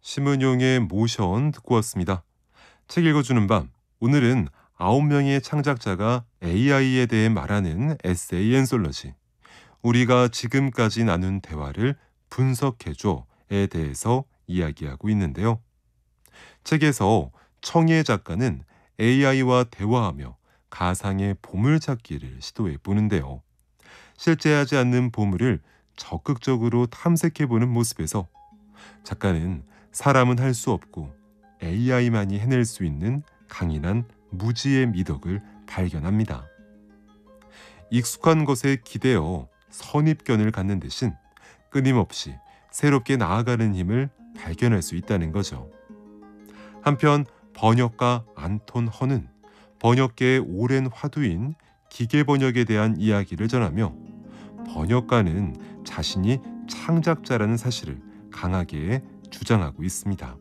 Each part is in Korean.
심은용의 모션 듣고 왔습니다. 책 읽어주는 밤, 오늘은 9명의 창작자가 AI에 대해 말하는 에세이 앤솔러지, 우리가 지금까지 나눈 대화를 분석해줘에 대해서 이야기하고 있는데요. 책에서 청예 작가는 AI와 대화하며 가상의 보물찾기를 시도해 보는데요. 실제하지 않는 보물을 적극적으로 탐색해보는 모습에서 작가는 사람은 할 수 없고 AI만이 해낼 수 있는 강인한 무지의 미덕을 발견합니다. 익숙한 것에 기대어 선입견을 갖는 대신 끊임없이 새롭게 나아가는 힘을 발견할 수 있다는 거죠. 한편 번역가 안톤 허는 번역계의 오랜 화두인 기계번역에 대한 이야기를 전하며 번역가는 자신이 창작자라는 사실을 강하게 주장하고 있습니다.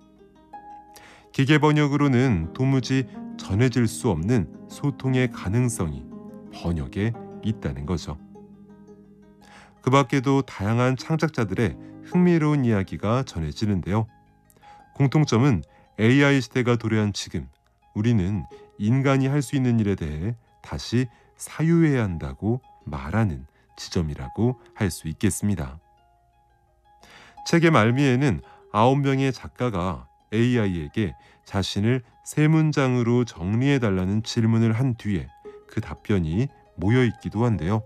기계번역으로는 도무지 전해질 수 없는 소통의 가능성이 번역에 있다는 거죠. 그 밖에도 다양한 창작자들의 흥미로운 이야기가 전해지는데요. 공통점은 AI 시대가 도래한 지금 우리는 인간이 할 수 있는 일에 대해 다시 사유해야 한다고 말하는 지점이라고 할 수 있겠습니다. 책의 말미에는 9명의 작가가 AI에게 자신을 3문장으로 정리해달라는 질문을 한 뒤에 그 답변이 모여있기도 한데요.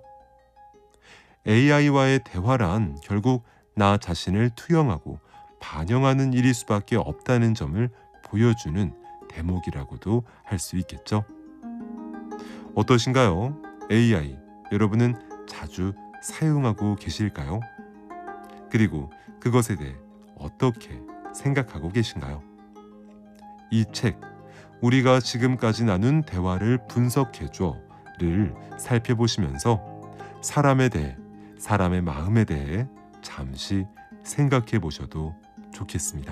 AI와의 대화란 결국 나 자신을 투영하고 반영하는 일일 수밖에 없다는 점을 보여주는 대목이라고도 할 수 있겠죠. 어떠신가요? AI, 여러분은 자주 사용하고 계실까요? 그리고 그것에 대해 어떻게 생각하고 계신가요? 이 책, 우리가 지금까지 나눈 대화를 분석해줘를 살펴보시면서 사람에 대해, 사람의 마음에 대해 잠시 생각해 보셔도 좋겠습니다.